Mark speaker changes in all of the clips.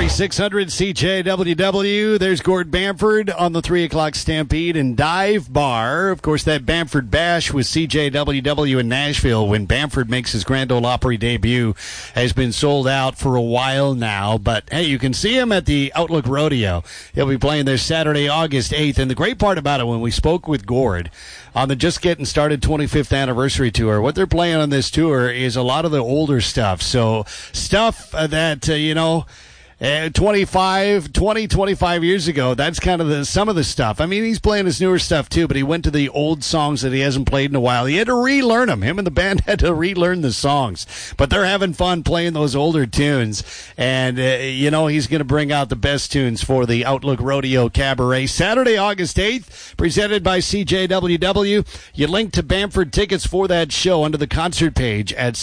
Speaker 1: Country 600 CJWW. There's Gord Bamford on the 3 o'clock Stampede and Dive Bar. Of course, that Bamford Bash with CJWW in Nashville when Bamford makes his Grand Ole Opry debut has been sold out for a while now. But, hey, you can see him at the Outlook Rodeo. He'll be playing there Saturday, August 8th. And the great part about it, when we spoke with Gord on the Just Getting Started 25th Anniversary Tour, what they're playing on this tour is a lot of the older stuff. So stuff that, 25 years ago, that's kind of some of the stuff. I mean, he's playing his newer stuff too, but he went to the old songs that he hasn't played in a while. He had to relearn them. Him and the band had to relearn the songs, but they're having fun playing those older tunes. And, he's going to bring out the best tunes for the Outlook Rodeo Cabaret Saturday, August 8th, presented by CJWW. You link to Bamford tickets for that show under the concert page at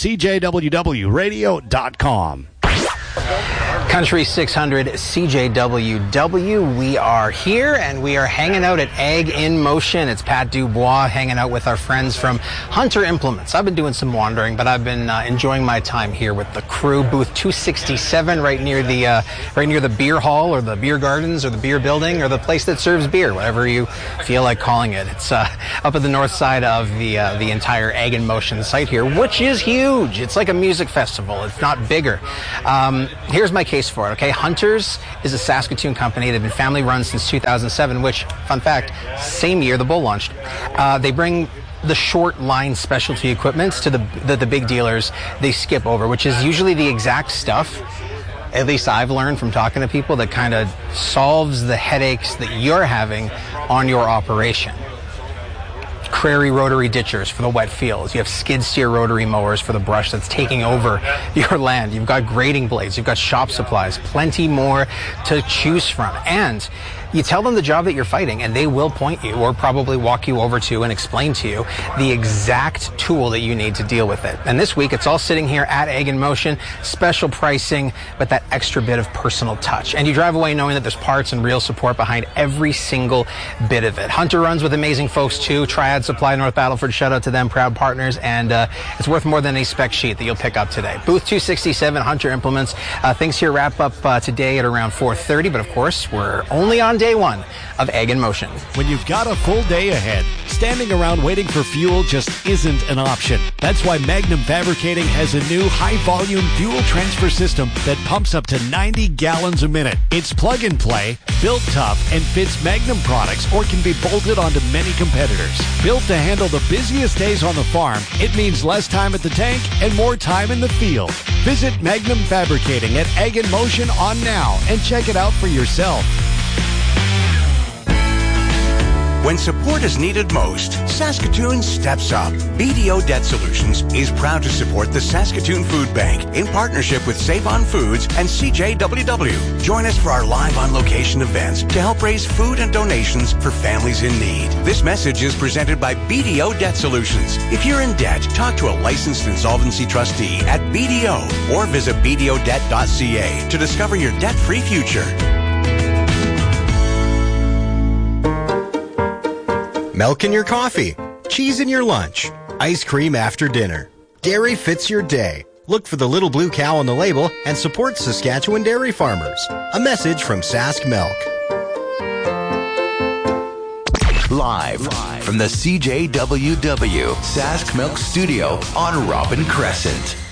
Speaker 1: CJWWradio.com.
Speaker 2: Country 600 CJWW. We are here and we are hanging out at Ag in Motion. It's Pat Dubois hanging out with our friends from Hunter Implements. I've been doing some wandering, but I've been enjoying my time here with the crew. Booth 267, right near the beer hall or the beer gardens or the beer building or the place that serves beer, whatever you feel like calling it. It's up at the north side of the entire Ag in Motion site here, which is huge. It's like a music festival. It's not bigger. Here's my case for it, okay? Hunters is a Saskatoon company. They've been family run since 2007, which, fun fact, same year the bull launched. They bring the short line specialty equipment to the big dealers they skip over, which is usually the exact stuff, at least I've learned from talking to people, that kind of solves the headaches that you're having on your operation. Crary rotary ditchers for the wet fields. You have skid steer rotary mowers for the brush that's taking over your land. You've got grading blades. You've got shop supplies. Plenty more to choose from. And you tell them the job that you're fighting, and they will point you or probably walk you over to and explain to you the exact tool that you need to deal with it. And this week, it's all sitting here at Ag in Motion, special pricing, but that extra bit of personal touch. And you drive away knowing that there's parts and real support behind every single bit of it. Hunter runs with amazing folks, too. Triad Supply, North Battleford, shout out to them, proud partners, and it's worth more than a spec sheet that you'll pick up today. Booth 267, Hunter Implements. Things here wrap up today at around 4:30, but of course, we're only on day one of Ag in Motion.
Speaker 1: When you've got a full day ahead, standing around waiting for fuel just isn't an option. That's why Magnum Fabricating has a new high-volume fuel transfer system that pumps up to 90 gallons a minute. It's plug and play, built tough, and fits Magnum products or can be bolted onto many competitors. Built to handle the busiest days on the farm, it means less time at the tank and more time in the field. Visit Magnum Fabricating at Ag in Motion on now and check it out for yourself.
Speaker 3: When support is needed most, Saskatoon steps up. BDO Debt Solutions is proud to support the Saskatoon Food Bank in partnership with Save On Foods and CJWW. Join us for our live on-location events to help raise food and donations for families in need. This message is presented by BDO Debt Solutions. If you're in debt, talk to a licensed insolvency trustee at BDO or visit bdodebt.ca to discover your debt-free future.
Speaker 4: Milk in your coffee, cheese in your lunch, ice cream after dinner. Dairy fits your day. Look for the little blue cow on the label and support Saskatchewan dairy farmers. A message from Sask Milk.
Speaker 5: Live from the CJWW Sask Milk Studio on Robin Crescent.